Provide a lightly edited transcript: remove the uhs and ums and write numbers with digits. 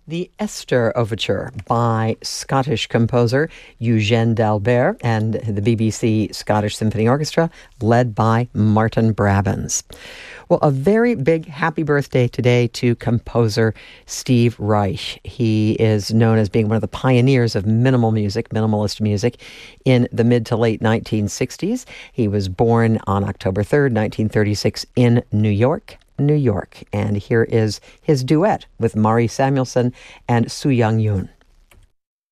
The Esther Overture by Scottish composer Eugène d'Albert and the BBC Scottish Symphony Orchestra, led by Martin Brabants. Well, a very big happy birthday today to composer Steve Reich. He is known as being one of the pioneers of minimalist music in the mid to late 1960s. He was born on October 3rd, 1936 in New York. And here is his duet with Mari Samuelson and Soo Young Yoon.